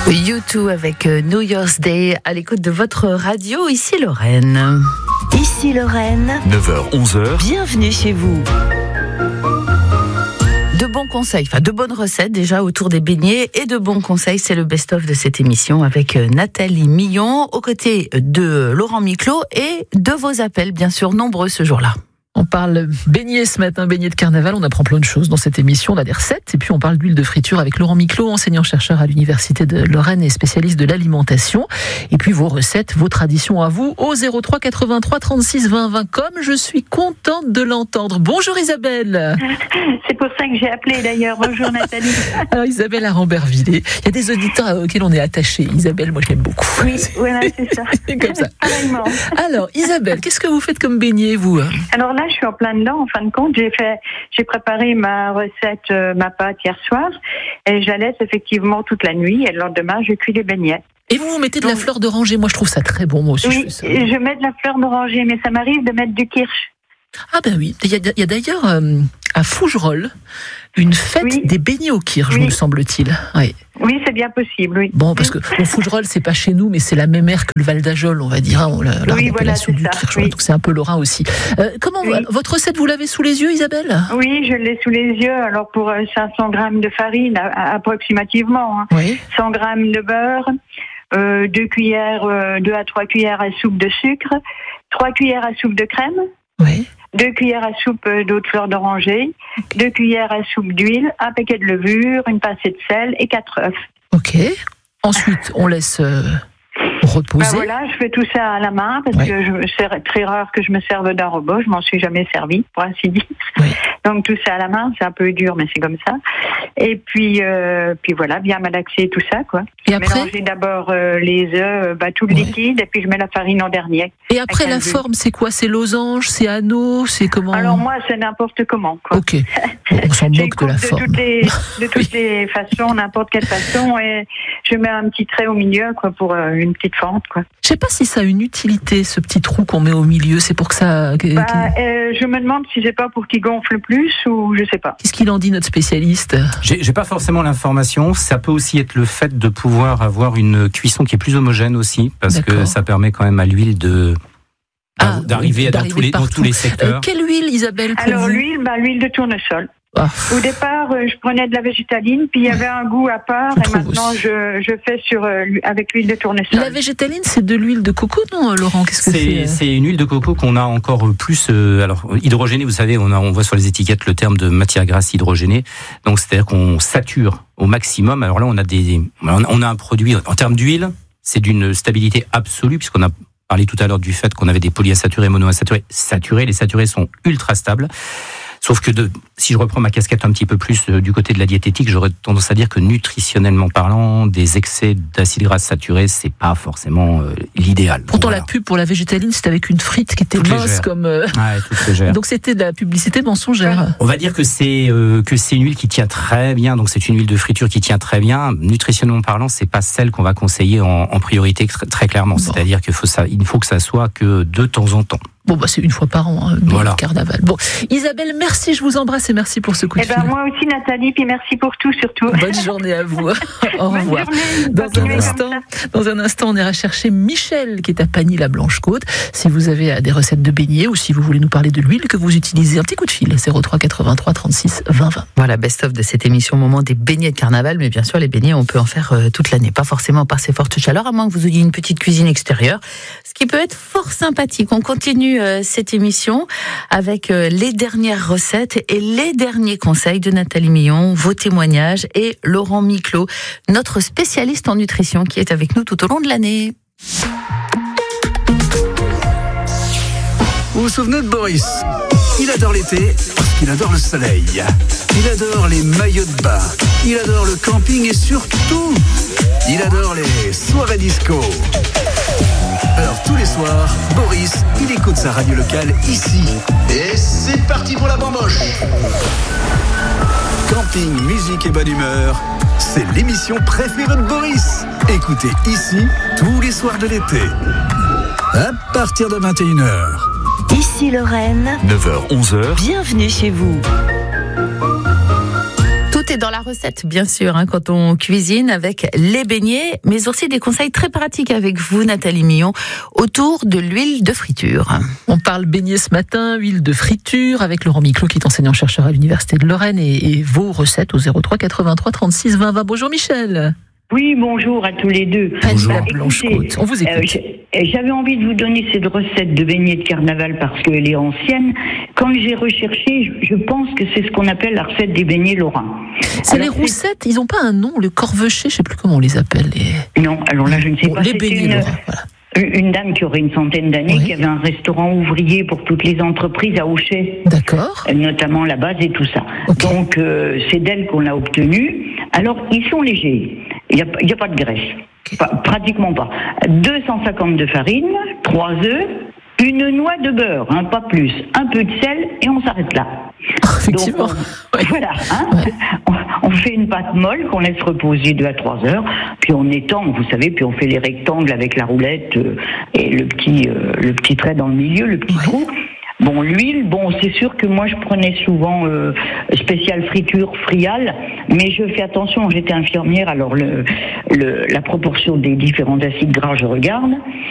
U2 avec New Year's Day à l'écoute de votre radio. Ici Lorraine. Ici Lorraine. 9h-11h. Bienvenue chez vous. De bons conseils, de bonnes recettes déjà autour des beignets et de bons conseils, c'est le best-of de cette émission avec Nathalie Millon aux côtés de Laurent Miclot et de vos appels, bien sûr, nombreux ce jour-là. On parle beignets ce matin, beignets de carnaval, on apprend plein de choses dans cette émission, on a des recettes et puis on parle d'huile de friture avec Laurent Miclot, enseignant-chercheur à l'Université de Lorraine et spécialiste de l'alimentation. Et puis vos recettes, vos traditions à vous au 03 83 36 20 20, comme je suis contente de l'entendre. Bonjour Isabelle. C'est pour ça que j'ai appelé d'ailleurs. Bonjour Nathalie. Alors Isabelle à Rambervillers, il y a des auditeurs auxquels on est attaché. Isabelle, moi je l'aime beaucoup. Oui, voilà, c'est ça. C'est comme ça. Pareillement. Alors Isabelle, qu'est-ce que vous faites comme beignet vous ? Alors là, je suis en plein dedans. En fin de compte, j'ai préparé ma recette, ma pâte hier soir, et je la laisse effectivement toute la nuit. Et le lendemain, je cuis les beignets. Et vous mettez de la fleur d'oranger. Moi, je trouve ça très bon. Moi aussi, oui, je fais ça. Je mets de la fleur d'oranger, mais ça m'arrive de mettre du kirsch. Ah ben oui. Il y a d'ailleurs à Fougerolles une fête des beignets au kirsch, me semble-t-il. Oui. Oui, c'est bien possible, oui. Bon, parce que Fougerolles, c'est pas chez nous, mais c'est la même aire que le Val d'Ajol, on va dire, l'appellation du kirsch. Oui. Donc c'est un peu lorrain aussi. Votre recette, vous l'avez sous les yeux, Isabelle ? Oui, je l'ai sous les yeux. Alors pour 500 grammes de farine, approximativement, 100 grammes de beurre, 2 à 3 cuillères à soupe de sucre, 3 cuillères à soupe de crème. Oui. 2 cuillères à soupe d'eau de fleur d'oranger, 2 cuillères à soupe d'huile, un paquet de levure, une pincée de sel et 4 œufs. Ok. Ensuite, on laisse reposer. Voilà, je fais tout ça à la main parce que c'est très rare que je me serve d'un robot. Je m'en suis jamais servi, pour ainsi dire. Oui. Donc tout ça à la main, c'est un peu dur, mais c'est comme ça. Et puis voilà, bien malaxer tout ça, quoi. Et après, mélanger d'abord les œufs, tout le liquide, et puis je mets la farine en dernier. Et après la forme, c'est quoi ? C'est losange, c'est anneau, c'est comment ? Alors moi, c'est n'importe comment, quoi. Ok. On s'en moque de la forme. De toutes les façons, n'importe quelle façon, et je mets un petit trait au milieu, quoi, pour une petite fente, quoi. Je sais pas si ça a une utilité, ce petit trou qu'on met au milieu. C'est pour que ça. Je me demande si c'est pas pour qu'il gonfle plus ou je sais pas. Qu'est-ce qu'il en dit notre spécialiste ? J'ai pas forcément l'information. Ça peut aussi être le fait de pouvoir avoir une cuisson qui est plus homogène aussi, parce que ça permet quand même à l'huile d'arriver dans tous les secteurs. Quelle huile, Isabelle ? Alors l'huile de tournesol. Au départ, je prenais de la végétaline, puis il y avait un goût à part, et maintenant je fais avec l'huile de tournesol. La végétaline, c'est de l'huile de coco, non, Laurent ? Qu'est-ce que c'est ? C'est une huile de coco qu'on a encore plus, hydrogénée. Vous savez, on voit sur les étiquettes le terme de matière grasse hydrogénée. Donc c'est-à-dire qu'on sature au maximum. Alors là, on a un produit en termes d'huile, c'est d'une stabilité absolue, puisqu'on a parlé tout à l'heure du fait qu'on avait des polyinsaturés, monoinsaturés, saturés. Les saturés sont ultra stables. Sauf que si je reprends ma casquette un petit peu plus du côté de la diététique, j'aurais tendance à dire que nutritionnellement parlant, des excès d'acides gras saturés, c'est pas forcément l'idéal. Pourtant, la pub pour la végétaline, c'était avec une frite qui était mince comme. Toute légère. Donc c'était de la publicité mensongère. On va dire que c'est une huile qui tient très bien. Donc c'est une huile de friture qui tient très bien. Nutritionnellement parlant, c'est pas celle qu'on va conseiller en priorité très clairement. Bon. C'est-à-dire il ne faut que ça soit que de temps en temps. Bon, c'est une fois par an, le carnaval. Bon, Isabelle, merci, je vous embrasse et merci pour ce coup de fil. Moi aussi, Nathalie, puis merci pour tout, surtout. Bonne journée à vous. Au revoir. Dans un instant, on ira chercher Michel, qui est à Pagny-la-Blanche-Côte. Si vous avez des recettes de beignets ou si vous voulez nous parler de l'huile que vous utilisez, un petit coup de fil, 03 83 36 20 20. Voilà, best-of de cette émission, moment des beignets de carnaval. Mais bien sûr, les beignets, on peut en faire toute l'année. Pas forcément par ces fortes chaleurs, à moins que vous ayez une petite cuisine extérieure. Ce qui peut être fort sympathique. On continue cette émission avec les dernières recettes et les derniers conseils de Nathalie Millon, vos témoignages et Laurent Miclot, notre spécialiste en nutrition qui est avec nous tout au long de l'année. Vous vous souvenez de Boris ? Il adore l'été parce qu'il adore le soleil. Il adore les maillots de bain. Il adore le camping et surtout, il adore les soirées disco. Alors tous les soirs, Boris, il écoute sa radio locale ici. Et c'est parti pour la bamboche. Camping, musique et bonne humeur, c'est l'émission préférée de Boris. Écoutez ici tous les soirs de l'été. À partir de 21h. Ici Lorraine. 9h-11h. Bienvenue chez vous. Tout est dans la recette, bien sûr, quand on cuisine avec les beignets, mais aussi des conseils très pratiques avec vous, Nathalie Millon, autour de l'huile de friture. On parle beignets ce matin, huile de friture, avec Laurent Miclot, qui est enseignant-chercheur à l'Université de Lorraine, et vos recettes au 03 83 36 20 20. Bonjour Michel. Oui, bonjour à tous les deux. Bonjour Blanche-Côte, on vous écoute. J'avais envie de vous donner cette recette de beignets de carnaval parce qu'elle est ancienne. Quand j'ai recherché, je pense que c'est ce qu'on appelle la recette des beignets lorrains. C'est les roussettes, ils n'ont pas un nom, le corvechet, je ne sais plus comment on les appelle. Non, alors là je ne sais pas. Les beignets lorrains, voilà. Une dame qui aurait une centaine d'années, qui avait un restaurant ouvrier pour toutes les entreprises à Auchet. D'accord. Notamment la base et tout ça. Okay. Donc, c'est d'elle qu'on l'a obtenu. Alors, ils sont légers. Il n'y a pas de graisse. Okay. Pratiquement pas. 250 de farine, 3 œufs, une noix de beurre, pas plus. Un peu de sel et on s'arrête là. Effectivement. Donc, voilà. On fait une pâte molle qu'on laisse reposer 2 à 3 heures, puis on étend, vous savez, puis on fait les rectangles avec la roulette et le petit trait dans le milieu, le petit trou. Bon, l'huile, c'est sûr que moi je prenais souvent spécial friture friale, mais je fais attention, j'étais infirmière, alors la proportion des différents acides gras je regarde.